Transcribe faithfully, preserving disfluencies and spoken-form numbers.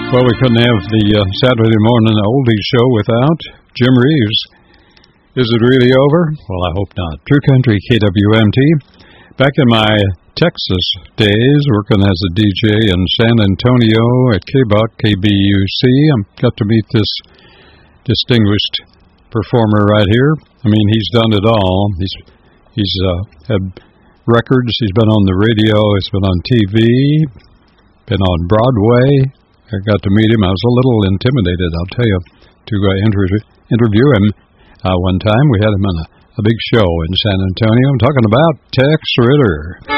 Well, we couldn't have the uh, Saturday morning oldies show without Jim Reeves. Is it really over? Well, I hope not. True Country K W M T. Back in my Texas days, working as a D J in San Antonio at K B U C, K B U C, I got to meet this distinguished performer right here. I mean, he's done it all. He's he's uh, had records. He's been on the radio. He's been on T V. Been on Broadway. I got to meet him. I was a little intimidated, I'll tell you, to uh, inter- interview him. Uh, one time we had him on a, a big show in San Antonio. I'm talking about Tex Ritter.